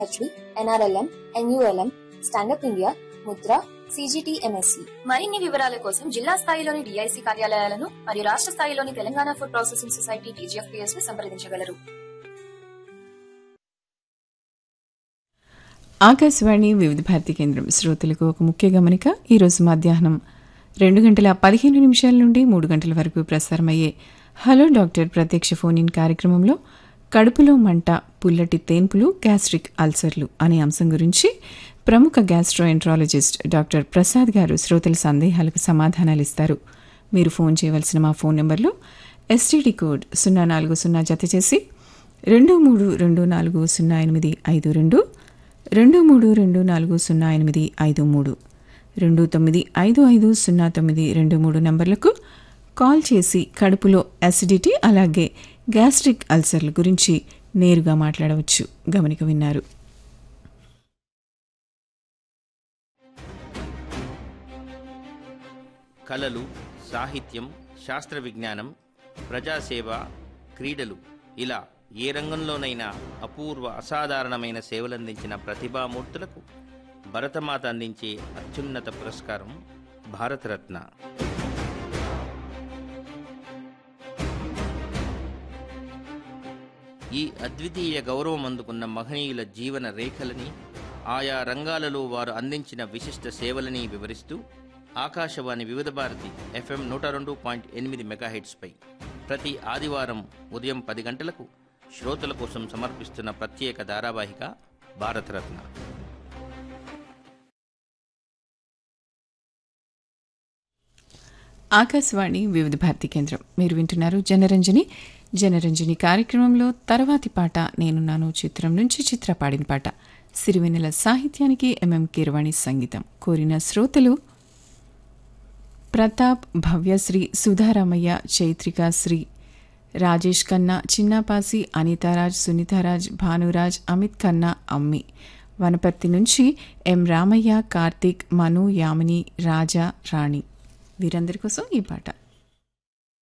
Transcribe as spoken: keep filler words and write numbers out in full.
HV, NRLM, NULM, stand up India, Mudra, CGTMSC. మరిన్ని వివరాల కోసం జిల్లా స్థాయిలోని డిఐసి కార్యాలయాలను మరియు రాష్ట్ర స్థాయిలోని Telangana food processing society TGFPS ను సంప్రదించగలరు. ఆకాశవాణి వివిధ భారతి కేంద్రం శ్రోతలకు ఒక ముఖ్య గమనిక. ఈరోజు మధ్యాహ్నం రెండు గంటల పదిహేను నిమిషాల నుండి మూడు గంటల వరకు ప్రసారమయ్యే హలో డాక్టర్ ప్రత్యక్ష ఫోన్ ఇన్ కార్యక్రమంలో కడుపులో మంట, పుల్లటి తేన్పులు, గ్యాస్ట్రిక్ అల్సర్లు అనే అంశం గురించి ప్రముఖ గ్యాస్ట్రోఎంట్రాలజిస్ట్ డాక్టర్ ప్రసాద్ గారు శ్రోతల సందేహాలకు సమాధానాలు ఇస్తారు. మీరు ఫోన్ చేయవలసిన మా ఫోన్ నెంబర్లు ఎస్టీడీ కోడ్ సున్నా నాలుగు సున్నా జత చేసి రెండు మూడు రెండు నాలుగు సున్నా ఎనిమిది ఐదు రెండు రెండు మూడు రెండు నాలుగు సున్నా ఎనిమిది ఐదు మూడు రెండు తొమ్మిది ఐదు ఐదు సున్నా తొమ్మిది రెండు మూడు నంబర్లకు కాల్ చేసి కడుపులో అసిడిటీ అలాగే గ్యాస్ట్రిక్ అల్సర్ల గురించి నేరుగా మాట్లాడవచ్చు. గమనిక విన్నారు. కళలు, సాహిత్యం, శాస్త్ర విజ్ఞానం, ప్రజాసేవ, క్రీడలు ఇలా ఏ రంగంలోనైనా అపూర్వ అసాధారణమైన సేవలందించిన ప్రతిభామూర్తులకు భరతమాత అందించే అత్యున్నత పురస్కారం భారతరత్న. ఈ అద్వితీయ గౌరవం అందుకున్న మహనీయుల జీవన రేఖలని, ఆయా రంగాలలో వారు అందించిన విశిష్ట సేవలని వివరిస్తూ ఆకాశవాణి వివిధ భారతి ఎఫ్ఎం నూట రెండు పాయింట్ ఎనిమిది మెగాహెట్స్పై ప్రతి ఆదివారం ఉదయం పది గంటలకు శ్రోతల కోసం సమర్పిస్తున్న ప్రత్యేక ధారావాహిక భారతరత్న. ఆకాశవాణి వివిధ భారతి కేంద్రం. మీరు వింటున్నారు జనరంజని. జనరంజని కార్యక్రమంలో తర్వాతి పాట నేనున్నాను చిత్రం నుంచి చిత్ర పాడిన పాట. సిరివెన్నెల సాహిత్యానికి ఎంఎం కీరవాణి సంగీతం. కోరిన శ్రోతలు ప్రతాప్, భవ్యశ్రీ, సుధారామయ్య, చైత్రికా శ్రీ, రాజేష్ ఖన్నా, చిన్నాపాసి, అనితారాజ్, సునీతారాజ్, భానురాజ్, అమిత్ ఖన్నా, అమ్మి. వనపర్తి నుంచి ఎం రామయ్య, కార్తీక్, మను, యామిని, రాజా, రాణి వీరందరి కోసం ఈ పాట.